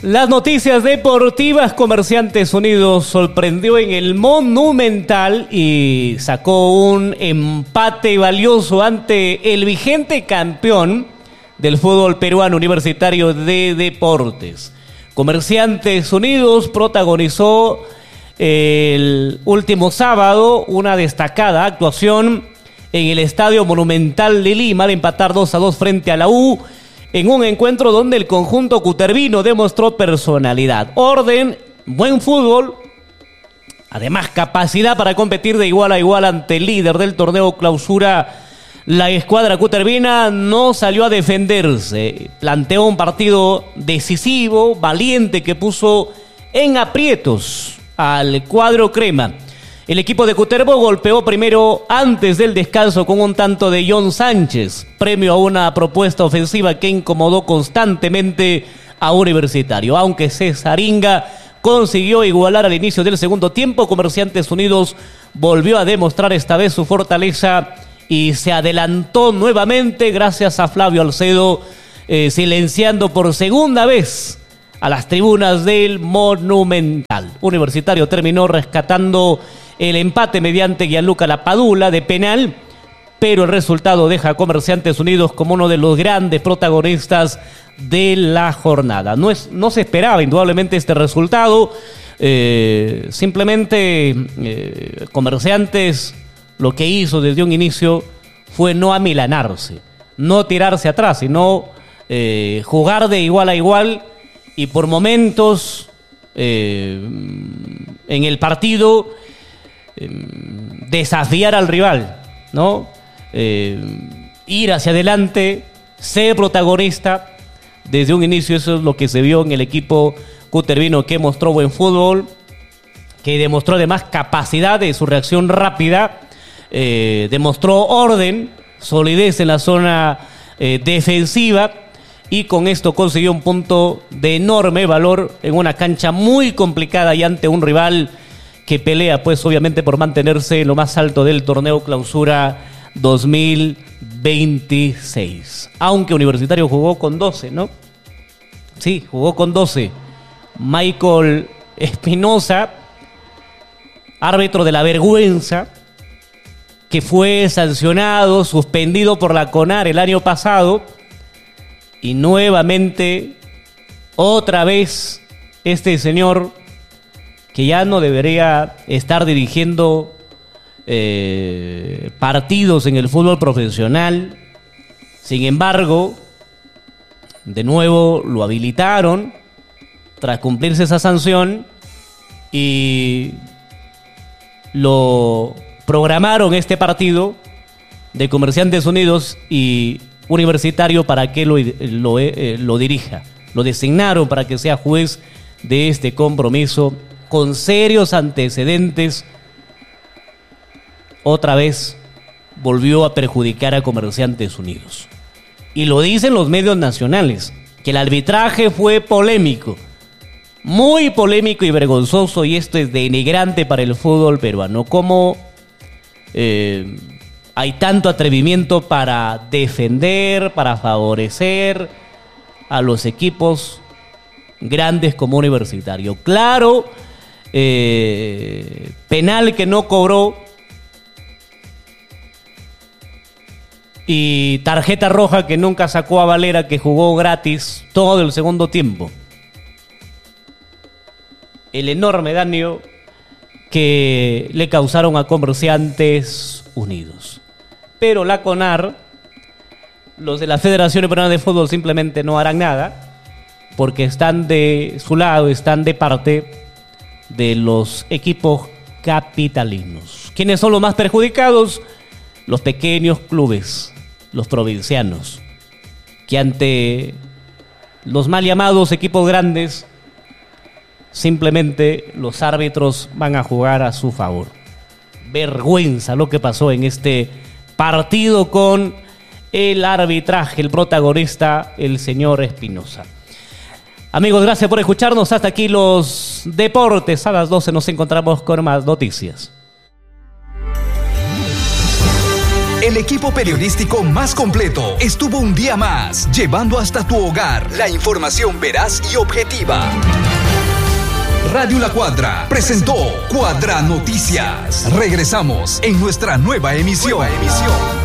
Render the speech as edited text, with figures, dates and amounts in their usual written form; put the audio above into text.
Las noticias deportivas. Comerciantes Unidos sorprendió en el Monumental y sacó un empate valioso ante el vigente campeón del fútbol peruano, Universitario de Deportes. Comerciantes Unidos protagonizó el último sábado una destacada actuación en el Estadio Monumental de Lima al empatar 2-2 frente a la U, en un encuentro donde el conjunto cutervino demostró personalidad, orden, buen fútbol, además capacidad para competir de igual a igual ante el líder del torneo Clausura. La escuadra cutervina no salió a defenderse, planteó un partido decisivo, valiente, que puso en aprietos al cuadro crema. El equipo de Cutervo golpeó primero antes del descanso con un tanto de John Sánchez, premio a una propuesta ofensiva que incomodó constantemente a Universitario. Aunque Cesaringa consiguió igualar al inicio del segundo tiempo, Comerciantes Unidos volvió a demostrar esta vez su fortaleza y se adelantó nuevamente gracias a Flavio Alcedo, silenciando por segunda vez a las tribunas del Monumental. Universitario terminó rescatando el empate mediante Gianluca Lapadula de penal, pero el resultado deja a Comerciantes Unidos como uno de los grandes protagonistas de la jornada. No se esperaba indudablemente este resultado, simplemente Comerciantes lo que hizo desde un inicio fue no amilanarse, no tirarse atrás, sino jugar de igual a igual y por momentos en el partido desafiar al rival, ¿no? Ir hacia adelante, ser protagonista desde un inicio. Eso es lo que se vio en el equipo cutervino, que mostró buen fútbol, que demostró además capacidad de su reacción rápida, demostró orden, solidez en la zona defensiva, y con esto consiguió un punto de enorme valor en una cancha muy complicada y ante un rival que pelea, pues obviamente, por mantenerse en lo más alto del torneo Clausura 2026. Aunque Universitario jugó con 12, ¿no? Sí, jugó con 12. Michael Espinosa, árbitro de la vergüenza, que fue sancionado, suspendido por la CONAR el año pasado, y nuevamente, otra vez, este señor, que ya no debería estar dirigiendo partidos en el fútbol profesional. Sin embargo, de nuevo lo habilitaron tras cumplirse esa sanción y lo programaron, este partido de Comerciantes Unidos y Universitario, para que lo dirija. Lo designaron para que sea juez de este compromiso, con serios antecedentes. Otra vez volvió a perjudicar a Comerciantes Unidos. Y lo dicen los medios nacionales, que el arbitraje fue polémico, muy polémico y vergonzoso, y esto es denigrante para el fútbol peruano. Como hay tanto atrevimiento para defender, para favorecer a los equipos grandes como Universitario. Claro, penal que no cobró y tarjeta roja que nunca sacó a Valera, que jugó gratis todo el segundo tiempo. El enorme daño que le causaron a Comerciantes Unidos. Pero la CONAR, los de la Federación Peruana de Fútbol, simplemente no harán nada, porque están de su lado, están de parte de los equipos capitalinos. ¿Quiénes son los más perjudicados? Los pequeños clubes, los provincianos, que ante los mal llamados equipos grandes, simplemente los árbitros van a jugar a su favor. Vergüenza lo que pasó en este partido con el arbitraje, el protagonista, el señor Espinosa. Amigos, gracias por escucharnos. Hasta aquí los deportes. A las 12 nos encontramos con más noticias. El equipo periodístico más completo estuvo un día más, llevando hasta tu hogar la información veraz y objetiva. Radio La Cuadra presentó Cuadra Noticias. Regresamos en nuestra nueva emisión.